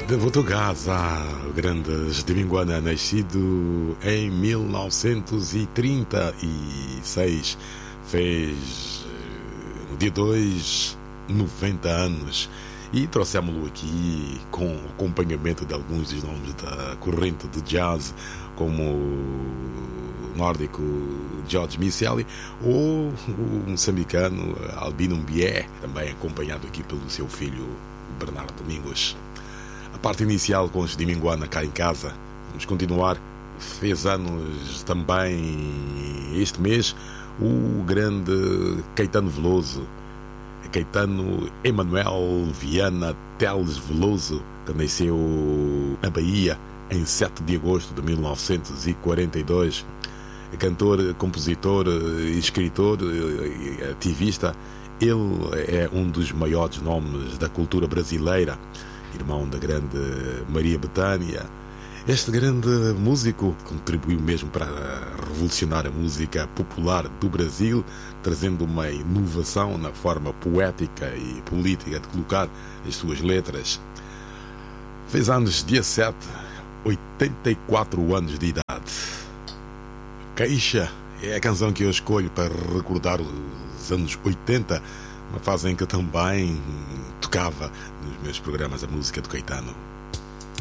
De Portuguesa, o grande Estiminguana, nascido em 1936, fez no dia 2 90 anos e trouxemos-lo aqui com o acompanhamento de alguns dos nomes da corrente de jazz, como o nórdico George Miceli ou o moçambicano Albino Mbié, também acompanhado aqui pelo seu filho Bernardo Domingos. A parte inicial com os Estiminguana cá em casa. Vamos continuar. Fez anos também este mês o grande Caetano Veloso, Caetano Emanuel Viana Teles Veloso, que nasceu na Bahia em 7 de agosto de 1942. Cantor, compositor, escritor, ativista. Ele é um dos maiores nomes da cultura brasileira, irmão da grande Maria Bethânia. Este grande músico contribuiu mesmo para revolucionar a música popular do Brasil, trazendo uma inovação na forma poética e política de colocar as suas letras. Fez anos dia 7, 84 anos de idade. Queixa é a canção que eu escolho para recordar os anos 80, uma fase em que eu também tocava nos meus programas a música do Caetano.